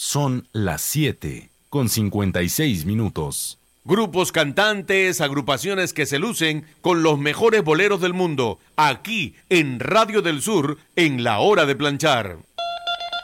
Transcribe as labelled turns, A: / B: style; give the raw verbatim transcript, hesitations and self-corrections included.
A: Son las siete con cincuenta y seis minutos.
B: Grupos cantantes, agrupaciones que se lucen con los mejores boleros del mundo, aquí en Radio del Sur, en La Hora de Planchar.